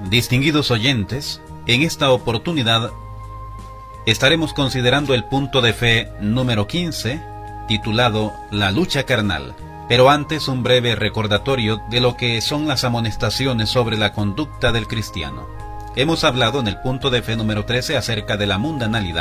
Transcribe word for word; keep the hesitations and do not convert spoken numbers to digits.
Distinguidos oyentes, en esta oportunidad estaremos considerando el punto de fe número quince, titulado La lucha carnal. Pero antes un breve recordatorio de lo que son las amonestaciones sobre la conducta del cristiano. Hemos hablado en el punto de fe número trece acerca de la mundanalidad